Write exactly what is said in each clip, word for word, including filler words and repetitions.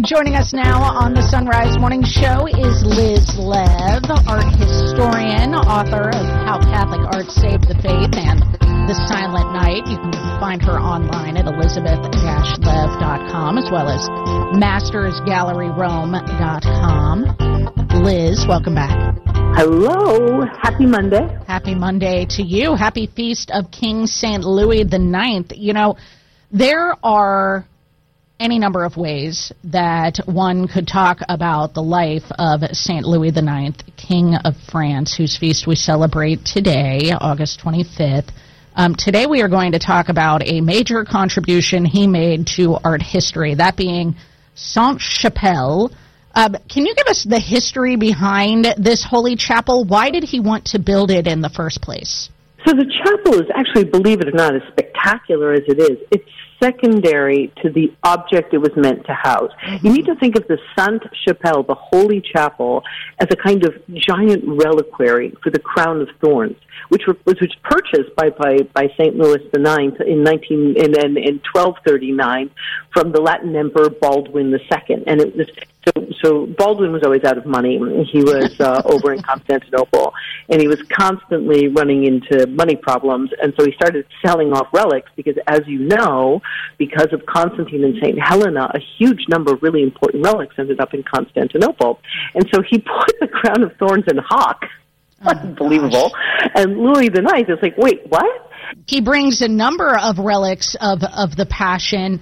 Joining us now on the Sunrise Morning Show is Liz Lev, art historian, author of How Catholic Art Saved the Faith and The Silent Night. You can find her online at elizabeth dash lev dot com as well as masters gallery rome dot com. Liz, welcome back. Hello. Happy Monday. Happy Monday to you. Happy Feast of King Saint Louis the Ninth. You know, there are any number of ways that one could talk about the life of Saint Louis the Ninth, King of France, whose feast we celebrate today, August twenty-fifth. Um, today we are going to talk about a major contribution he made to art history, that being Sainte-Chapelle. Uh, can you give us the history behind this holy chapel? Why did he want to build it in the first place? So the chapel is actually, believe it or not, as spectacular as it is. It's secondary to the object it was meant to house. Mm-hmm. You need to think of the Sainte-Chapelle, the Holy Chapel, as a kind of giant reliquary for the crown of thorns, which were, which was purchased by by, by Saint Louis the Ninth in nineteen in, in, in twelve thirty-nine from the Latin Emperor Baldwin the Second, and it was. So, so Baldwin was always out of money. He was uh, over in Constantinople, and he was constantly running into money problems, and so he started selling off relics because, as you know, because of Constantine and Saint Helena, a huge number of really important relics ended up in Constantinople. And so he put the crown of thorns in hock. Oh, unbelievable. Gosh. And Louis the Ninth is like, wait, what? He brings a number of relics of, of the Passion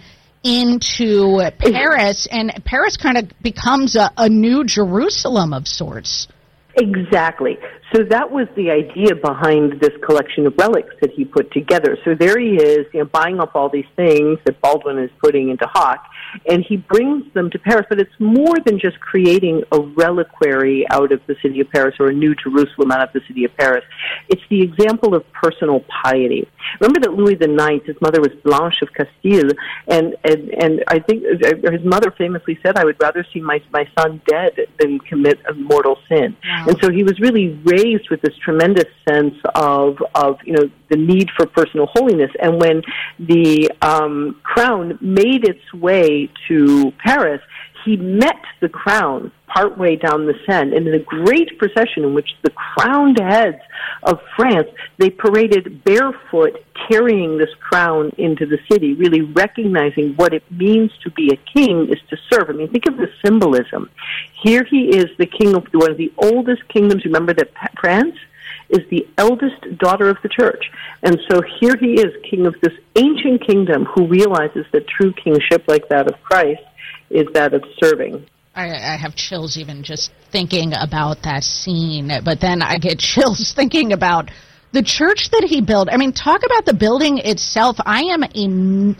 into Paris, and Paris kind of becomes a, a new Jerusalem of sorts. Exactly. So that was the idea behind this collection of relics that he put together. So there he is, you know, buying up all these things that Baldwin is putting into hock, and he brings them to Paris. But it's more than just creating a reliquary out of the city of Paris or a new Jerusalem out of the city of Paris. It's the example of personal piety. Remember that Louis the Ninth, his mother was Blanche of Castile, and, and, and I think his mother famously said, I would rather see my, my son dead than commit a mortal sin. Wow. And so he was really raised with this tremendous sense of, of, you know, the need for personal holiness. And when the um, crown made its way to Paris, he met the crown partway down the Seine, and in a great procession in which the crowned heads of France, they paraded barefoot, carrying this crown into the city, really recognizing what it means to be a king is to serve. I mean, think of the symbolism. Here he is, the king of one of the oldest kingdoms. Remember that France is the eldest daughter of the church. And so here he is, king of this ancient kingdom, who realizes that true kingship, like that of Christ, is that of serving. I, I have chills even just thinking about that scene, but then I get chills thinking about the church that he built. I mean, talk about the building itself. I am am-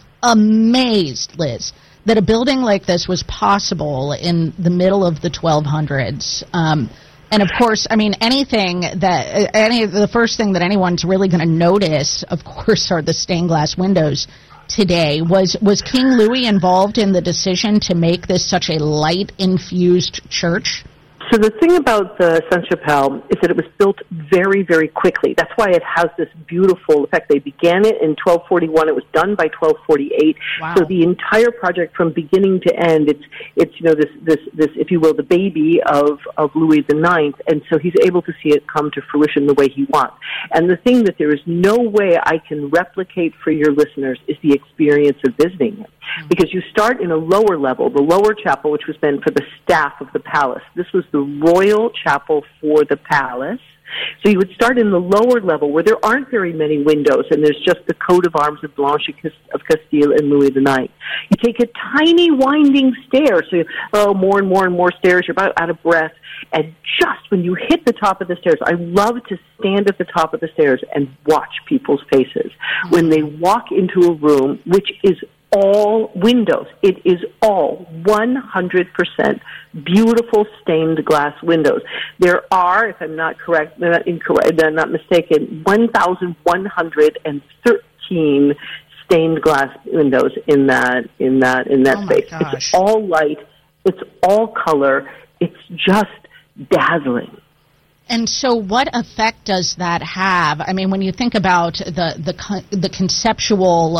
amazed, Liz, that a building like this was possible in the middle of the twelve hundreds. Um, and, of course, I mean, anything that, any the first thing that anyone's really going to notice, of course, are the stained glass windows today. Was was King Louis involved in the decision to make this such a light-infused church? So the thing about the Sainte-Chapelle is that it was built very, very quickly. That's why it has this beautiful effect. They began it in twelve forty-one. It was done by twelve forty-eight. Wow. So the entire project, from beginning to end, it's it's you know this this this if you will, the baby of of Louis the Ninth, and so he's able to see it come to fruition the way he wants. And the thing that there is no way I can replicate for your listeners is the experience of visiting it. Because you start in a lower level, the lower chapel, which was meant for the staff of the palace. This was the royal chapel for the palace. So you would start in the lower level where there aren't very many windows, and there's just the coat of arms of Blanche of Castile and Louis the Ninth. You take a tiny winding stair, so you, oh, more and more and more stairs, you're about out of breath, and just when you hit the top of the stairs, I love to stand at the top of the stairs and watch people's faces when they walk into a room which is all windows. It is all one hundred percent beautiful stained glass windows. There are, if I'm not correct, not incorrect, I'm not mistaken, one thousand one hundred thirteen stained glass windows in that in that in that oh space. Gosh. It's all light. It's all color. It's just dazzling. And so what effect does that have? I mean, when you think about the the the conceptual